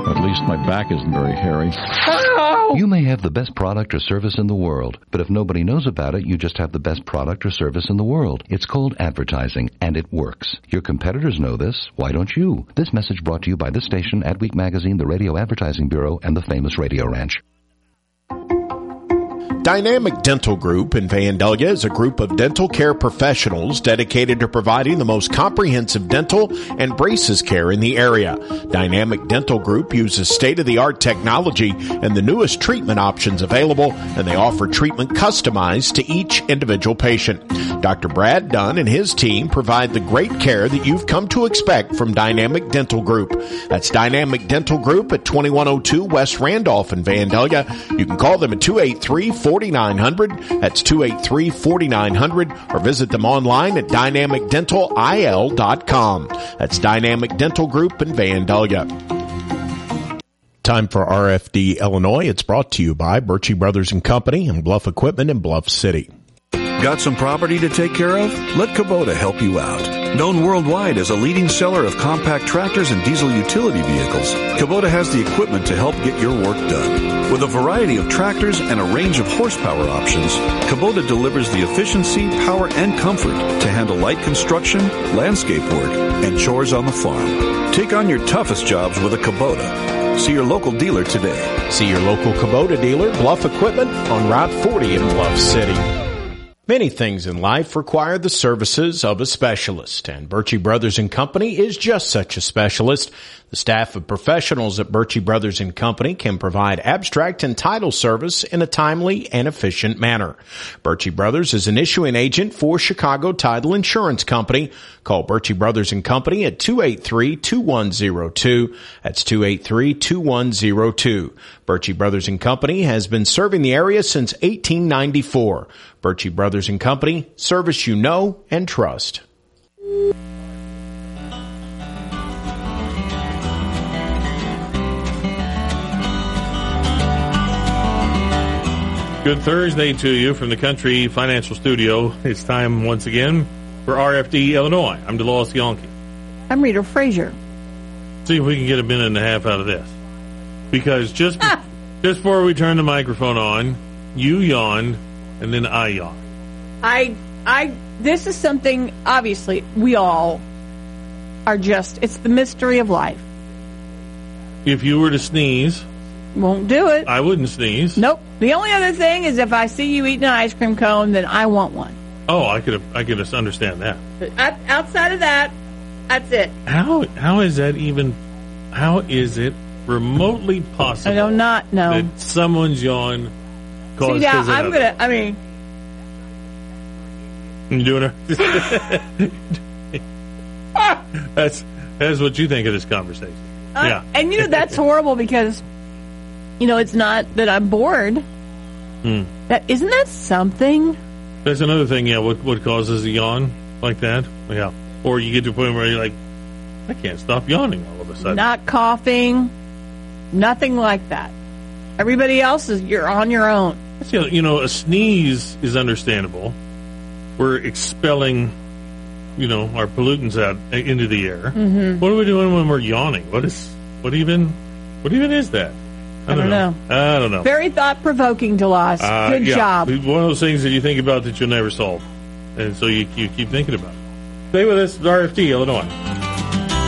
At least my back isn't very hairy. You may have the best product or service in the world, but if nobody knows about it, you just have the best product or service in the world. It's called advertising, and it works. Your competitors know this. Why don't you? This message brought to you by this station, Adweek Magazine, the Radio Advertising Bureau, and the famous Radio Ranch. Dynamic Dental Group in Vandalia is a group of dental care professionals dedicated to providing the most comprehensive dental and braces care in the area. Dynamic Dental Group uses state-of-the-art technology and the newest treatment options available, and they offer treatment customized to each individual patient. Dr. Brad Dunn and his team provide the great care that you've come to expect from Dynamic Dental Group. That's Dynamic Dental Group at 2102 West Randolph in Vandalia. You can call them at 283-4900. That's 283-4900, or visit them online at dynamicdentalil.com. That's Dynamic Dental Group in Vandalia. Time for RFD Illinois. It's brought to you by Birchie Brothers and Company and Bluff Equipment in Bluff City. Got some property to take care of? Let Kubota help you out. Known worldwide as a leading seller of compact tractors and diesel utility vehicles, Kubota has the equipment to help get your work done. With a variety of tractors and a range of horsepower options, Kubota delivers the efficiency, power, and comfort to handle light construction, landscape work, and chores on the farm. Take on your toughest jobs with a Kubota. See your local dealer today. See your local Kubota dealer, Bluff Equipment, on Route 40 in Bluff City. Many things in life require the services of a specialist, and Birchie Brothers and Company is just such a specialist. The staff of professionals at Birchie Brothers and Company can provide abstract and title service in a timely and efficient manner. Birchie Brothers is an issuing agent for Chicago Title Insurance Company. Call Birchie Brothers and Company at 283-2102. That's 283-2102. Birchie Brothers and Company has been serving the area since 1894. Birchie Brothers and Company, service you know and trust. Good Thursday to you from the Country Financial Studio. It's time once again for RFD Illinois. I'm DeLawes Yonke. I'm Rita Frazier. See if we can get a minute and a half out of this. Because just before we turn the microphone on, you yawned, and then I yawned. This is something, obviously, we all are it's the mystery of life. If you were to sneeze... Won't do it. I wouldn't sneeze. Nope. The only other thing is if I see you eating an ice cream cone, then I want one. Oh, I could understand that. But outside of that, that's it. How is that even? How is it remotely possible? I do not know that someone's yawn caused. See, now I'm gonna. I mean, you doing her? That's what you think of this conversation. Yeah, and that's horrible because. It's not that I'm bored. Isn't that something? That's another thing, yeah. What causes a yawn like that? Yeah. Or you get to a point where you're like, I can't stop yawning all of a sudden. Not coughing. Nothing like that. Everybody else you're on your own. A sneeze is understandable. We're expelling, our pollutants out into the air. Mm-hmm. What are we doing when we're yawning? What even is that? I don't know. Very thought-provoking, DeLawes. Good job. One of those things that you think about that you'll never solve. And so you keep thinking about it. Stay with us, RFD Illinois.